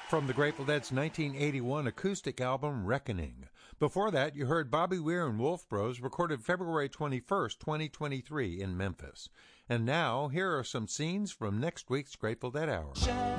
From the Grateful Dead's 1981 acoustic album, Reckoning. Before that, you heard Bobby Weir and Wolf Bros, recorded February 21st, 2023 in Memphis. And now, here are some scenes from next week's Grateful Dead Hour.